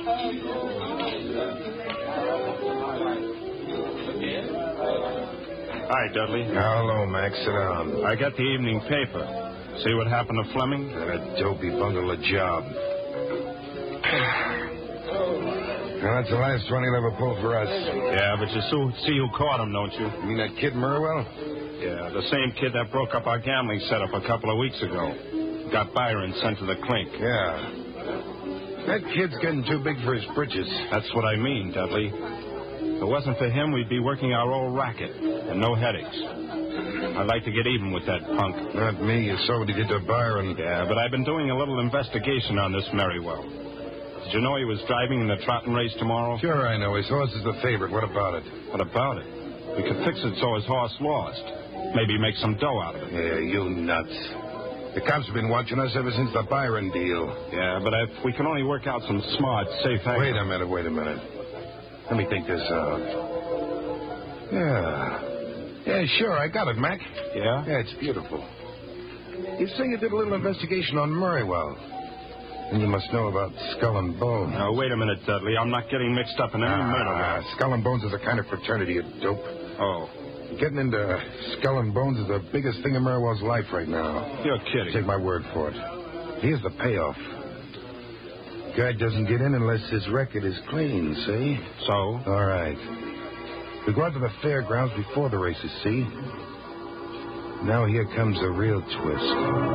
Hi, Dudley. Hello, Max. Sit down. I got the evening paper. See what happened to Fleming? That dopey bundle of job. Now, that's the last one he'll ever pull for us. Yeah, but you see who caught him, don't you? You mean that kid Murwell? Yeah, the same kid that broke up our gambling setup a couple of weeks ago. Got Byron sent to the clink. Yeah. That kid's getting too big for his britches. That's what I mean, Dudley. If it wasn't for him, we'd be working our old racket and no headaches. I'd like to get even with that punk. Not me. You saw what he did to Byron. Yeah, but I've been doing a little investigation on this Merriwell. Did you know he was driving in the trotting race tomorrow? Sure, I know. His horse is the favorite. What about it? What about it? We could fix it so his horse lost. Maybe make some dough out of it. Yeah, you nuts. The cops have been watching us ever since the Byron deal. Yeah, but if we can only work out some smart, safe action. Wait a minute. Let me think this out. Yeah, sure, I got it, Mac. Yeah? Yeah, it's beautiful. You say you did a little investigation on Murrywell. And you must know about Skull and Bones. Now, wait a minute, Dudley. I'm not getting mixed up in any murder. Skull and Bones is a kind of fraternity, you dope. Oh. Getting into Skull and Bones is the biggest thing in Murrywell's life right now. You're kidding. Take my word for it. Here's the payoff. Guy doesn't get in unless his record is clean, see? So? All right. We go out to the fairgrounds before the races, see? Now here comes a real twist.